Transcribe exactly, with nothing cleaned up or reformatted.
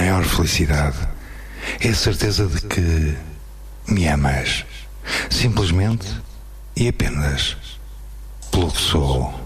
maior felicidade é a certeza de que me amas, simplesmente e apenas pelo que sou.